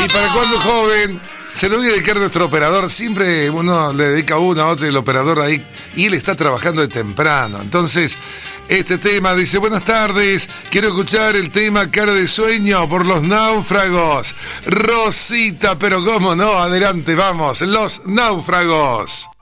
¿Para cuándo, joven? Se lo voy a dedicar a nuestro operador. Siempre uno le dedica uno a otro y el operador ahí. Y él está trabajando de temprano. Entonces, este tema dice: buenas tardes, quiero escuchar el tema Cara de Sueño por Los Náufragos. Rosita, pero cómo no, adelante, vamos, Los Náufragos.